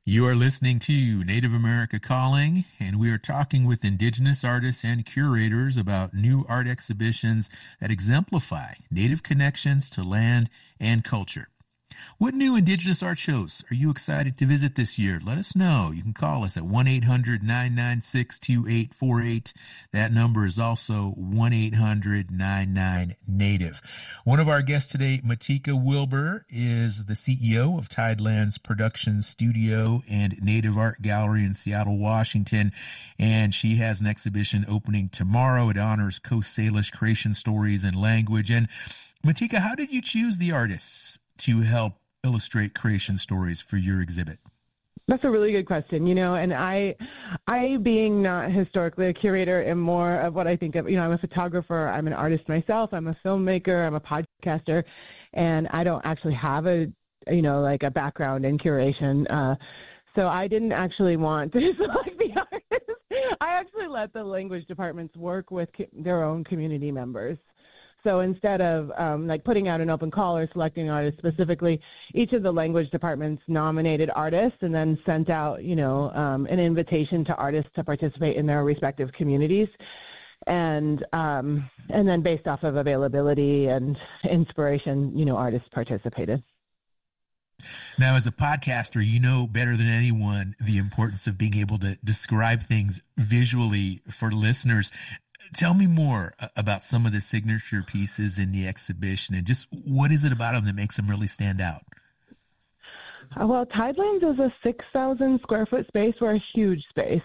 You are listening to Native America Calling, and we are talking with Indigenous artists and curators about new art exhibitions that exemplify Native connections to land and culture. What new Indigenous art shows are you excited to visit this year? Let us know. You can call us at 1-800-996-2848. That number is also 1-800-99-NATIVE. One of our guests today, Matika Wilbur, is the CEO of Tidelands Production Studio and Native Art Gallery in Seattle, Washington. And she has an exhibition opening tomorrow. It honors Coast Salish creation stories and language. And Matika, how did you choose the artists to help illustrate creation stories for your exhibit? That's a really good question, and I being not historically a curator am more of what I think of, I'm a photographer, I'm an artist myself, I'm a filmmaker, I'm a podcaster, and I don't actually have a background in curation. So I didn't actually want to select the artists. I actually let the language departments work with their own community members. So instead of putting out an open call or selecting artists specifically, each of the language departments nominated artists and then sent out, an invitation to artists to participate in their respective communities. And then based off of availability and inspiration, artists participated. Now, as a podcaster, you know better than anyone the importance of being able to describe things visually for listeners. Tell me more about some of the signature pieces in the exhibition and just what is it about them that makes them really stand out? Well, Tidelands is a 6,000 square foot space. We're a huge space,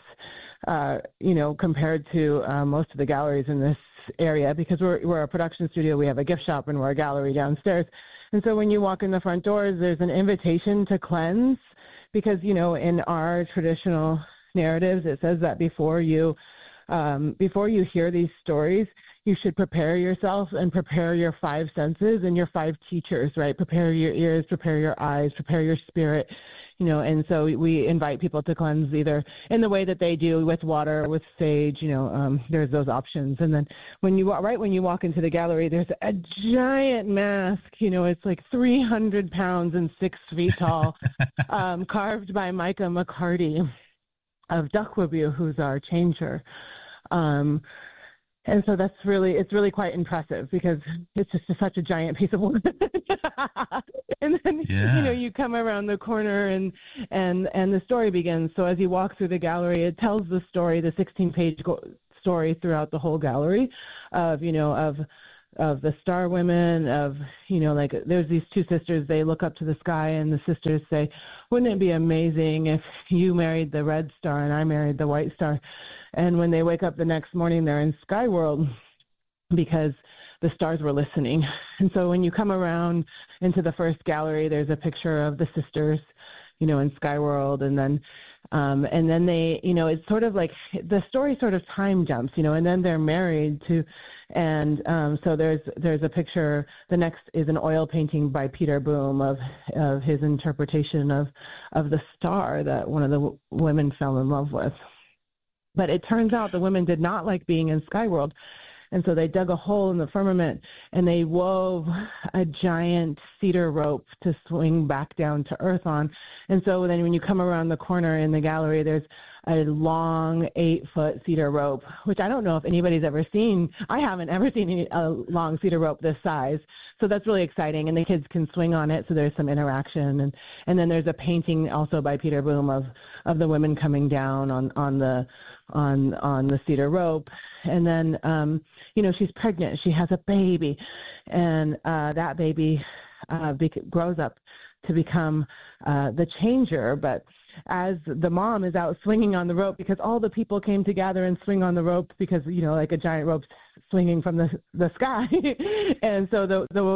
compared to most of the galleries in this area because we're a production studio. We have a gift shop and we're a gallery downstairs. And so when you walk in the front doors, there's an invitation to cleanse because, in our traditional narratives, it says that before you hear these stories, you should prepare yourself and prepare your five senses and your five teachers, right? Prepare your ears, prepare your eyes, prepare your spirit, and so we invite people to cleanse either in the way that they do with water, with sage, there's those options. And then when you walk into the gallery, there's a giant mask, it's like 300 pounds and 6 feet tall, carved by Micah McCarty of Duckwabu, who's our changer. And so it's really quite impressive because it's just such a giant piece of wood. And then, you come around the corner and the story begins. So as you walk through the gallery, it tells the story, the 16-page story throughout the whole gallery of the star women, there's these two sisters, they look up to the sky and the sisters say, wouldn't it be amazing if you married the red star and I married the white star? And when they wake up the next morning, they're in Sky World because the stars were listening. And so when you come around into the first gallery, there's a picture of the sisters, in Sky World. And then they, it's sort of like the story sort of time jumps, and then they're married to, and so there's a picture. The next is an oil painting by Peter Boom of his interpretation of the star that one of the women fell in love with. But it turns out the women did not like being in Sky World. And so they dug a hole in the firmament and they wove a giant cedar rope to swing back down to earth on. And so then when you come around the corner in the gallery, there's a long 8-foot cedar rope, which I don't know if anybody's ever seen. I haven't ever seen a long cedar rope this size. So that's really exciting. And the kids can swing on it. So there's some interaction. And then there's a painting also by Peter Boom of the women coming down on the cedar rope. And then, she's pregnant. She has a baby. And that baby grows up to become the changer. But as the mom is out swinging on the rope, because all the people came to gather and swing on the rope because, like a giant rope swinging from the sky. And so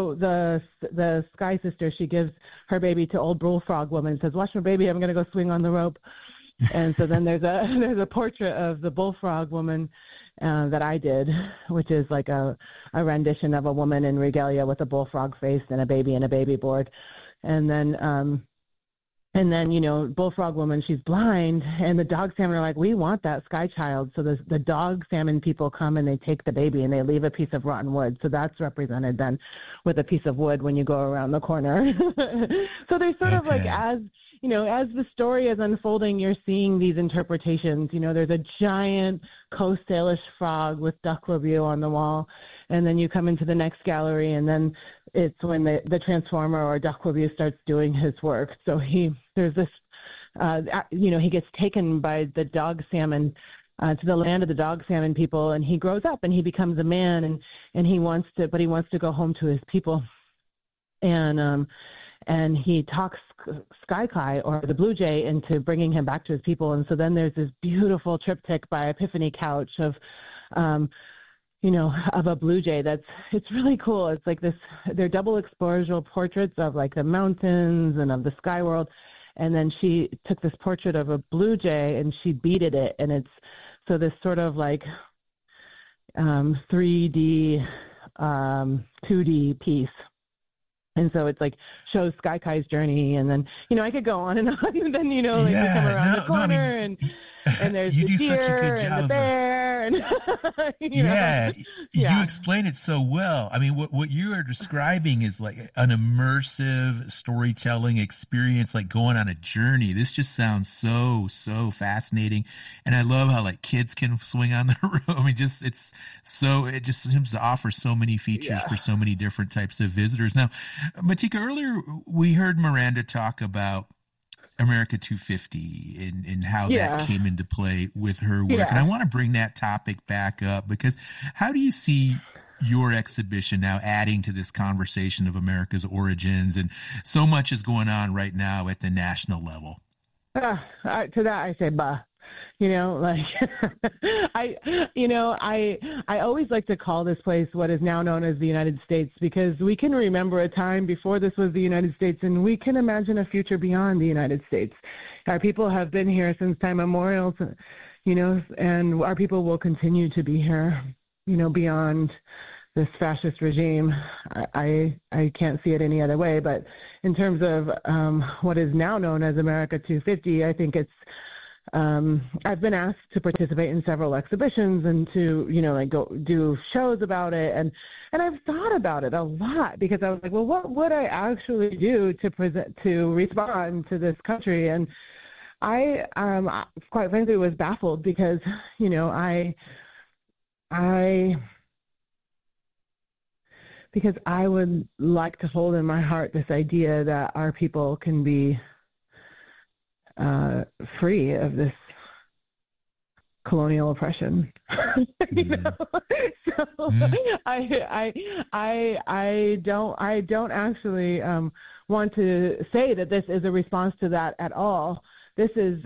the Sky Sister, she gives her baby to old Bullfrog Woman and says, watch my baby, I'm going to go swing on the rope. And so then there's a portrait of the Bullfrog Woman that I did, which is like a rendition of a woman in regalia with a bullfrog face and a baby board. And then And then, Bullfrog Woman, she's blind, and the dog salmon are like, we want that sky child. So the dog salmon people come and they take the baby and they leave a piece of rotten wood. So that's represented then with a piece of wood when you go around the corner. So there's sort of like, as the story is unfolding, you're seeing these interpretations. There's a giant Coast Salish frog with duck review on the wall. And then you come into the next gallery, and then it's when the transformer or duck review starts doing his work. So there's this, he gets taken by the dog salmon to the land of the dog salmon people, and he grows up and he becomes a man, and he wants to go home to his people. And he talks Sky Kai, or the blue jay, into bringing him back to his people. And so then there's this beautiful triptych by Epiphany Couch of a blue jay it's really cool. It's like this, they're double exposure portraits of like the mountains and of the sky world. And then she took this portrait of a blue jay and she beaded it. And it's so this sort of like 3D, 2D piece. And so it's like shows Sky Kai's journey, and then I could go on and on, and then we come around the corner, and there's the deer and the bear, and you explain it so well. I mean, what you are describing is like an immersive storytelling experience, like going on a journey. This just sounds so fascinating, and I love how like kids can swing on the rope. I mean, it just seems to offer so many features for so many different types of visitors. Now, Matika, earlier we heard Miranda talk about America 250 and how that came into play with her work. And I want to bring that topic back up, because how do you see your exhibition now adding to this conversation of America's origins? And so much is going on right now at the national level. To that I say, bah. I always like to call this place what is now known as the United States, because we can remember a time before this was the United States, and we can imagine a future beyond the United States. Our people have been here since time immemorial, and our people will continue to be here, beyond this fascist regime. I can't see it any other way. But in terms of what is now known as America 250, I think it's I've been asked to participate in several exhibitions and to, go do shows about it. And I've thought about it a lot, because I was like, well, what would I actually do to respond to this country? And I, quite frankly, was baffled, because, because I would like to hold in my heart this idea that our people can be free of this colonial oppression. So I don't actually want to say that this is a response to that at all. This is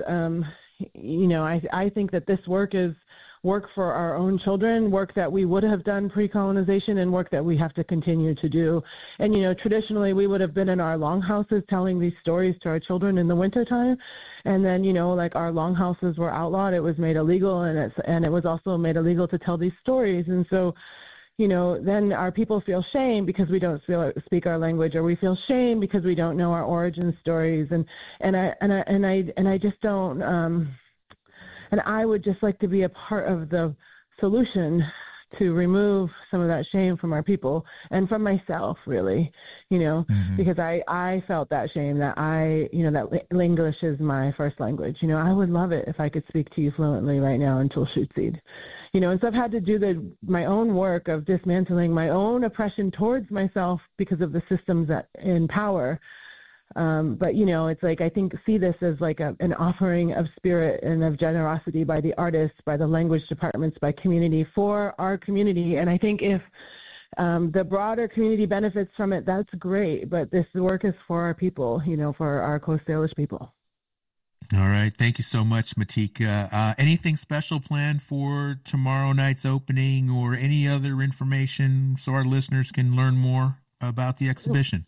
I think that this work is work for our own children, work that we would have done pre-colonization, and work that we have to continue to do. And, traditionally we would have been in our longhouses telling these stories to our children in the wintertime. And then, like our longhouses were outlawed. It was made illegal, and it was also made illegal to tell these stories. And so, then our people feel shame because we don't speak our language, or we feel shame because we don't know our origin stories. And I just don't, and I would just like to be a part of the solution to remove some of that shame from our people and from myself, really, because I felt that shame, that that English is my first language. I would love it if I could speak to you fluently right now until shoot seed, and so I've had to do my own work of dismantling my own oppression towards myself because of the systems that in power. But, it's like, I see this as like an offering of spirit and of generosity by the artists, by the language departments, by community, for our community. And I think if the broader community benefits from it, that's great. But this work is for our people, for our Coast Salish people. All right. Thank you so much, Matika. Anything special planned for tomorrow night's opening, or any other information so our listeners can learn more about the exhibition?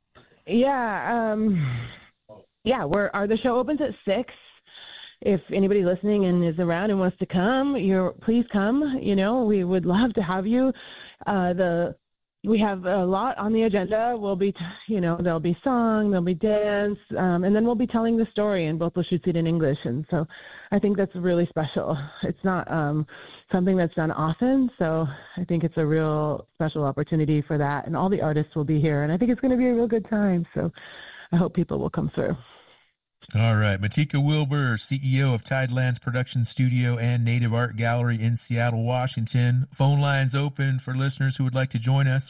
The show opens at 6. If anybody listening and is around and wants to come, please come. We would love to have you. The we have a lot on the agenda. We'll be, there'll be song, there'll be dance, and then we'll be telling the story, and both will shoot it in English. And so I think that's really special. It's not something that's done often, so I think it's a real special opportunity for that. And all the artists will be here, and I think it's going to be a real good time. So I hope people will come through. All right. Matika Wilbur, CEO of Tidelands Production Studio and Native Art Gallery in Seattle, Washington. Phone lines open for listeners who would like to join us,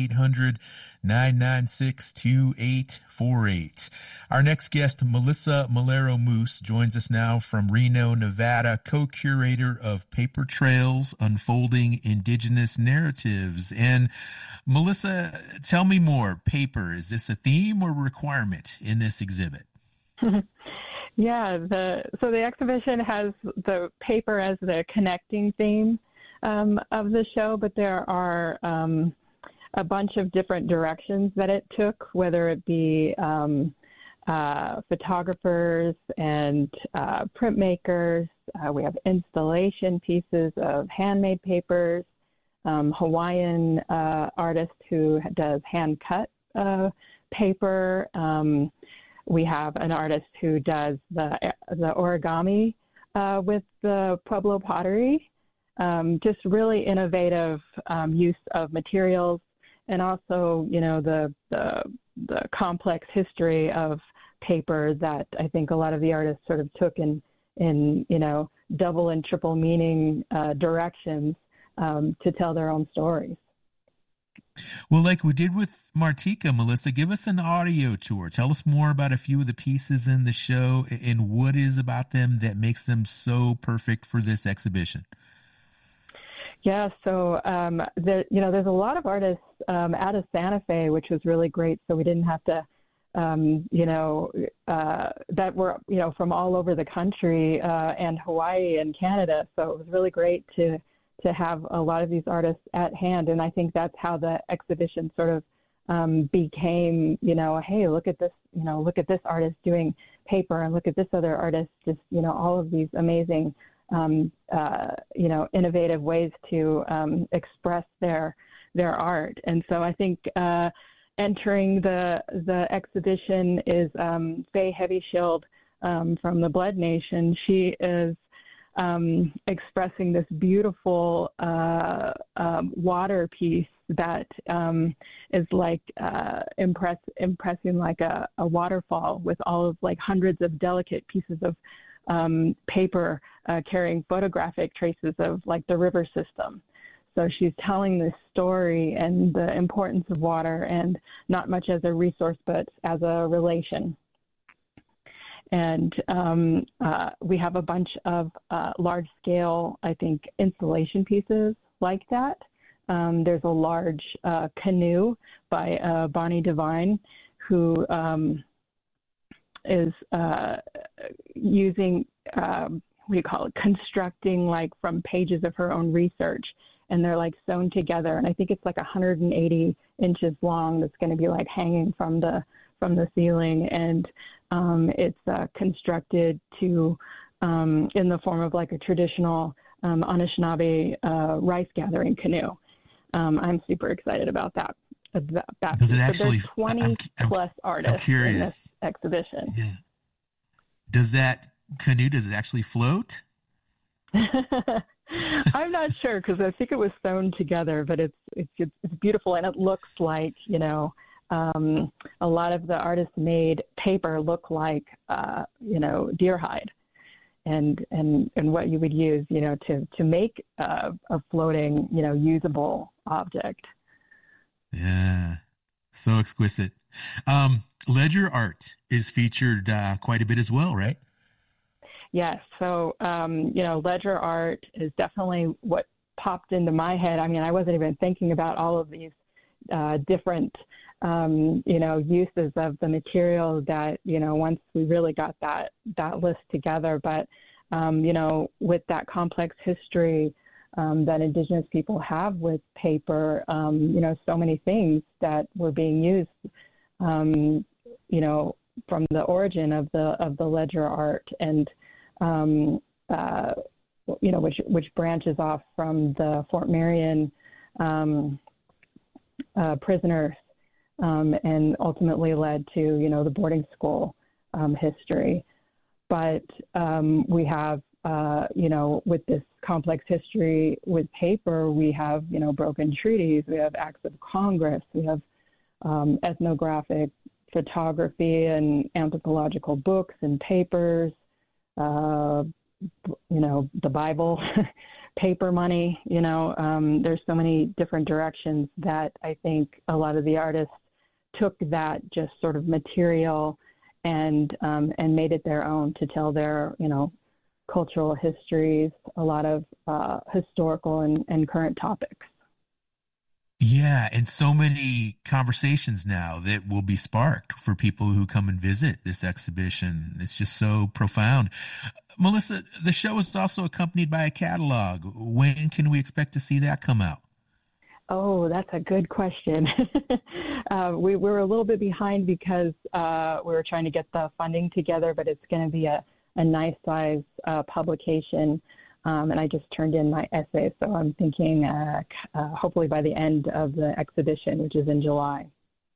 1-800-996-2848. Our next guest, Melissa Malero Moose, joins us now from Reno, Nevada, co-curator of Paper Trails, Unfolding Indigenous Narratives. And Melissa, tell me more. Paper, is this a theme or requirement in this exhibit? Yeah, so the exhibition has the paper as the connecting theme of the show, but there are a bunch of different directions that it took, whether it be photographers and printmakers. We have installation pieces of handmade papers, Hawaiian artist who does hand-cut paper. We have an artist who does the origami with the Pueblo pottery. Just really innovative use of materials, and also, the complex history of paper that I think a lot of the artists sort of took in double and triple meaning directions to tell their own stories. Well, like we did with Martika, Melissa, give us an audio tour. Tell us more about a few of the pieces in the show and what is about them that makes them so perfect for this exhibition. Yeah, so there's a lot of artists out of Santa Fe, which was really great. So we didn't have to, that were from all over the country and Hawaii and Canada. So it was really great to have a lot of these artists at hand. And I think that's how the exhibition sort of became, hey, look at this artist doing paper, and look at this other artist, just, all of these amazing, innovative ways to express their art. And so I think entering the exhibition is Faye Heavyshield from the Blood Nation. She is expressing this beautiful water piece that is like impressing like a waterfall with all of like hundreds of delicate pieces of paper carrying photographic traces of like the river system. So she's telling this story and the importance of water, and not much as a resource, but as a relation. And we have a bunch of large-scale, I think, installation pieces like that. There's a large canoe by Bonnie Devine, who is using, constructing like from pages of her own research, and they're like sewn together. And I think it's like 180 inches long. That's going to be like hanging from the ceiling, and it's constructed to in the form of like a traditional Anishinaabe rice gathering canoe. I'm super excited about that. Does it actually? So there's 20 plus artists in this exhibition. Yeah. Does that canoe? Does it actually float? I'm not sure, because I think it was sewn together, but it's beautiful, and it looks like a lot of the artist-made paper look like deer hide, and what you would use to make a floating usable object. Yeah, so exquisite. Ledger art is featured quite a bit as well, right? Yes. So, ledger art is definitely what popped into my head. I mean, I wasn't even thinking about all of these different, uses of the material that, once we really got that list together. But, with that complex history that Indigenous people have with paper, so many things that were being used, from the origin of the ledger art, and which branches off from the Fort Marion prisoners, and ultimately led to, the boarding school history. But we have, with this complex history with paper, we have, broken treaties, we have acts of Congress, we have ethnographic photography and anthropological books and papers, the Bible, paper money, there's so many different directions that I think a lot of the artists took that just sort of material and made it their own to tell their, cultural histories, a lot of historical and current topics. Yeah, and so many conversations now that will be sparked for people who come and visit this exhibition. It's just so profound. Melissa, the show is also accompanied by a catalog. When can we expect to see that come out? Oh, that's a good question. We were a little bit behind because we were trying to get the funding together, but it's going to be a nice size publication. And I just turned in my essay, so I'm thinking hopefully by the end of the exhibition, which is in July.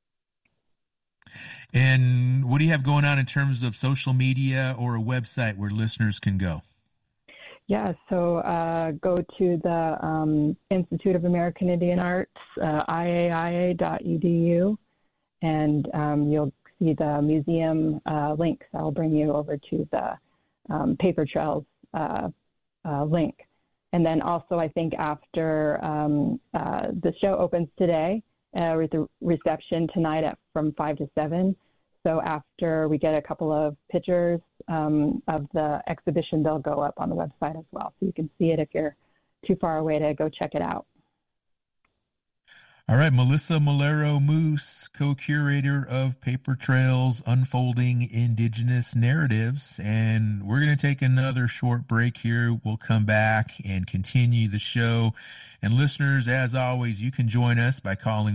And what do you have going on in terms of social media or a website where listeners can go? Yeah, so go to the Institute of American Indian Arts, IAIA.edu, and you'll see the museum links. I'll bring you over to the Paper Trails link. And then also, I think after the show opens today, with the reception tonight from 5 to 7. So after we get a couple of pictures of the exhibition, they'll go up on the website as well. So you can see it if you're too far away to go check it out. All right, Melissa Melero-Moose, co-curator of Paper Trails, Unfolding Indigenous Narratives. And we're going to take another short break here. We'll come back and continue the show. And listeners, as always, you can join us by calling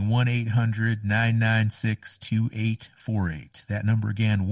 1-800-996-2848. That number again,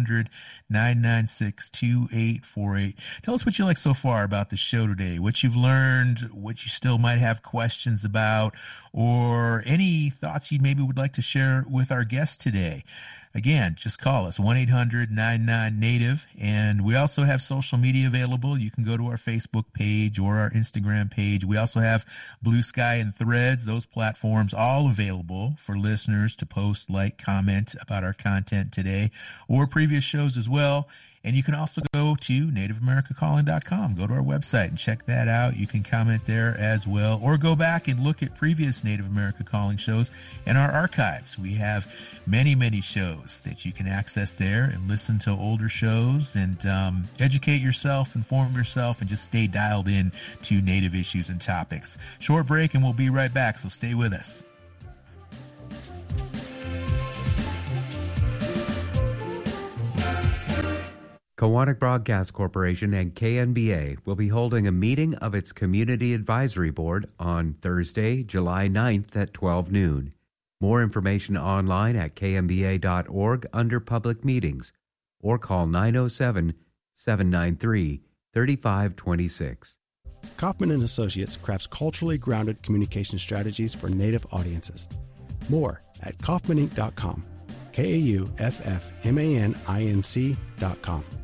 1-800-996-2848. Tell us what you like so far about the show today, what you've learned, what you still might have questions about, or any thoughts you maybe would like to share with our guest today. Again, just call us, 1-800-99-NATIVE. And we also have social media available. You can go to our Facebook page or our Instagram page. We also have Blue Sky and Threads, those platforms all available for listeners to post, like, comment about our content today or previous shows as well. And you can also go to NativeAmericaCalling.com. Go to our website and check that out. You can comment there as well, or go back and look at previous Native America Calling shows in our archives. We have many, many shows that you can access there and listen to older shows and educate yourself, inform yourself, and just stay dialed in to Native issues and topics. Short break, and we'll be right back, so stay with us. Koahnic Broadcast Corporation and KNBA will be holding a meeting of its Community Advisory Board on Thursday, July 9th at 12 noon. More information online at knba.org under Public Meetings, or call 907-793-3526. Kaufman & Associates crafts culturally grounded communication strategies for Native audiences. More at kaufmaninc.com, KAUFFMANINC.com.